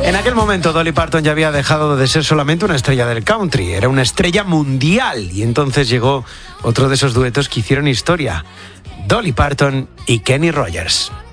En aquel momento Dolly Parton ya había dejado de ser solamente una estrella del country, era una estrella mundial, y entonces llegó otro de esos duetos que hicieron historia, Dolly Parton y Kenny Rogers.